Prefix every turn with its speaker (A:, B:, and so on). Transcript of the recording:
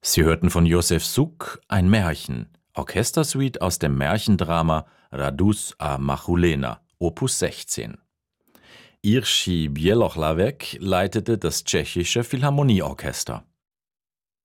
A: Sie hörten von Josef Suk ein Märchen, Orchestersuite aus dem Märchendrama Radus a Machulena, Opus 16. Jiří Bělohlavek leitete das tschechische Philharmonieorchester.